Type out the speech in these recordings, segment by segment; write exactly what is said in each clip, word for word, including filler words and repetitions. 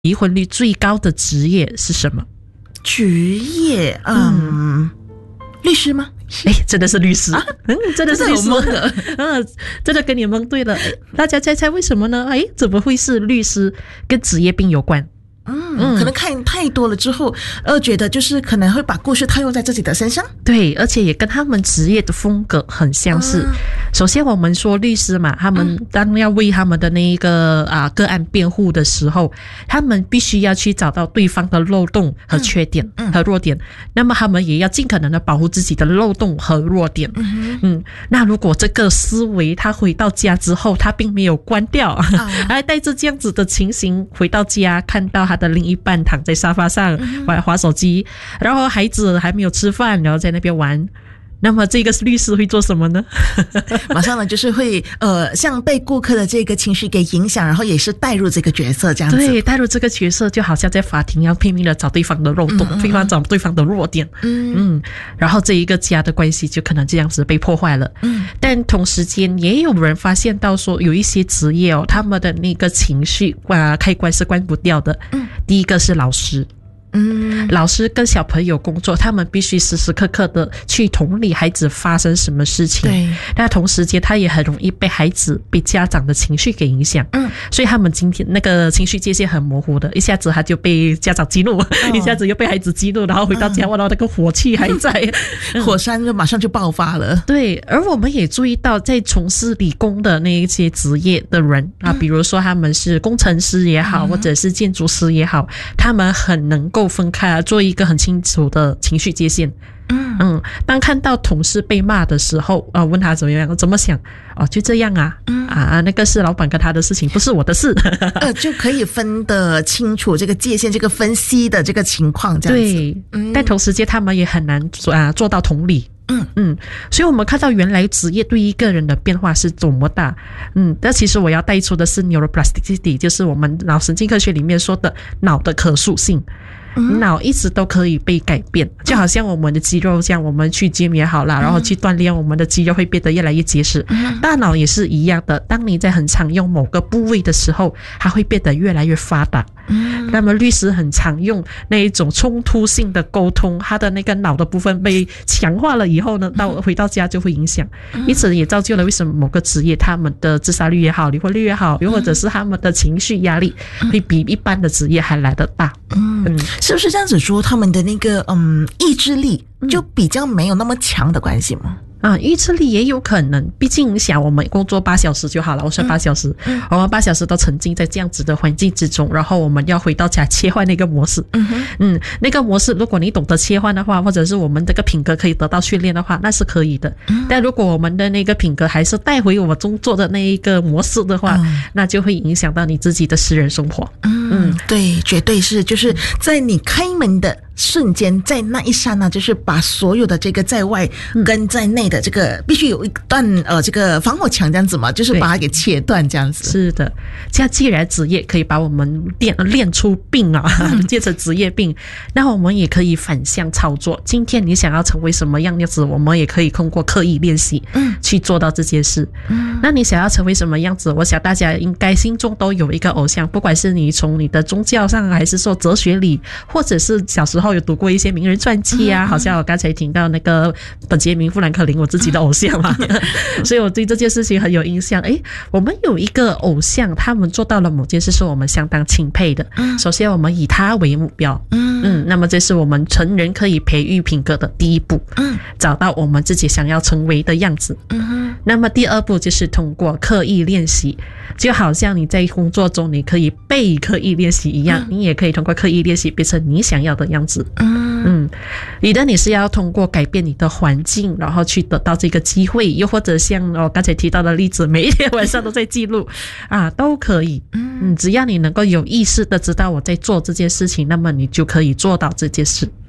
离婚率最高的职业是什么？ 职业，嗯，嗯律师吗？ 哎，真的是律师，啊、嗯，真的是律师， 嗯， 真的跟你蒙对了。大家猜猜为什么呢？哎，怎么会是律师？跟职业病有关。 嗯，可能看太多了之后，呃，觉得就是可能会把故事套用在自己的身上。 对，而且也跟他们职业的风格很相似。嗯、首先，我们说律师嘛，他们当要为他们的那一个啊个案辩护的时候，他们必须要去找到对方的漏洞和缺点、嗯、和弱点。那么他们也要尽可能的保护自己的漏洞和弱点。嗯, 嗯，那如果这个思维他回到家之后，他并没有关掉，哦、还带着这样子的情形回到家，看到他的另一半躺在沙发上玩滑手机，然后孩子还没有吃饭，然后在那边玩，那么这个律师会做什么呢？ 马上呢就是会呃像被顾客的这个情绪给影响，然后也是带入这个角色这样子。 对，带入这个角色就好像在法庭要拼命的找对方的漏洞，拼命找对方的弱点。嗯嗯，然后这一个家的关系就可能这样子被破坏了。嗯，但同时间也有人发现到说，有一些职业哦，他们的那个情绪啊开关是关不掉的。嗯，第一个是老师。嗯，老师跟小朋友工作，他们必须时时刻刻的去同理孩子发生什么事情。对，但同时间他也很容易被孩子、被家长的情绪给影响。嗯，所以他们今天那个情绪界限很模糊的，一下子他就被家长激怒，哦、一下子又被孩子激怒，然后回到家，哇、嗯，那个火气还在， 火山就马上就爆发了。 对，而我们也注意到，在从事理工的那一些职业的人啊，比如说他们是工程师也好，嗯、或者是建筑师也好，他们很能够分开做一个很清楚的情绪界限。嗯嗯，当看到同事被骂的时候，啊、呃，问他怎么样，怎么想？哦，就这样啊，嗯、啊，那个是老板跟他的事情，不是我的事。 呃，就可以分得清楚这个界限，这个分析的这个情况，这样子。 对，嗯、但同时间他们也很难做啊做到同理。嗯嗯，所以我们看到原来职业对一个人的变化是多么大。嗯，但其实我要带出的是 neuroplasticity， 就是我们脑神经科学里面说的脑的可塑性。脑一直都可以被改变，就好像我们的肌肉，像我们去 gym 也好啦，然后去锻炼，我们的肌肉会变得越来越结实。大脑也是一样的，当你在很常用某个部位的时候，它会变得越来越发达。那么律师很常用那一种冲突性的沟通，他的那个脑的部分被强化了以后呢，到回到家就会影响，因此也造就了为什么某个职业他们的自杀率也好，离婚率也好，又或者是他们的情绪压力会比一般的职业还来得大。 嗯，嗯是不是这样子说，他们的那个嗯意志力就比较没有那么强的关系吗？ 啊，意志力也有可能，毕竟想我们工作八小时就好了，我说八小时，嗯、我们八小时都沉浸在这样子的环境之中，然后我们要回到家切换那个模式，嗯嗯，那个模式如果你懂得切换的话，或者是我们这个品格可以得到训练的话，那是可以的。嗯、但如果我们的那个品格还是带回我们工作的那一个模式的话，嗯、那就会影响到你自己的私人生活。 嗯，嗯对，绝对是，就是在你开门的瞬间，在那一刹那，就是把所有的这个在外跟在内的这个必须有一段呃这个防火墙这样子嘛，就是把它给切断这样子。 是的，这样既然职业可以把我们练练出病啊，嗯、变成职业病，那我们也可以反向操作。今天你想要成为什么样子，我们也可以通过刻意练习，嗯，去做到这件事。嗯，那你想要成为什么样子？我想大家应该心中都有一个偶像，不管是你从你的宗教上，还是说哲学里，或者是小时候有读过一些名人传记啊，嗯、好像我刚才听到那个本杰明·富兰克林，我自己的偶像嘛，所以我对这件事情很有印象。诶，我们有一个偶像，他们做到了某件事是我们相当钦佩的。嗯、首先我们以他为目标，嗯嗯，那么这是我们成人可以培育品格的第一步，嗯，找到我们自己想要成为的样子。嗯，那么第二步就是通过刻意练习，就好像你在工作中你可以被刻意练习一样，嗯、你也可以通过刻意练习变成你想要的样子。嗯嗯，你的你是要通过改变你的环境，然后去得到这个机会，又或者像我刚才提到的例子，每一天晚上都在记录啊，都可以。嗯，只要你能够有意识的知道我在做这件事情，那么你就可以做到这件事。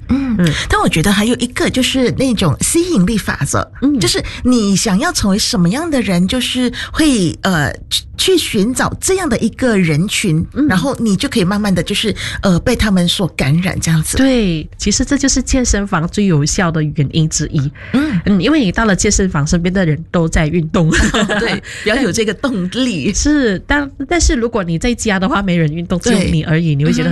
嗯嗯，但我觉得还有一个就是那种吸引力法则，嗯，就是你想要成为什么样的人，就是会呃去寻找这样的一个人群，嗯，然后你就可以慢慢的就是呃被他们所感染这样子。 对，其实这就是健身房最有效的原因之一。嗯嗯，因为你到了健身房，身边的人都在运动， 对，比较有这个动力。 是，但但是如果你在家的话，没人运动，只有你而已，你会觉得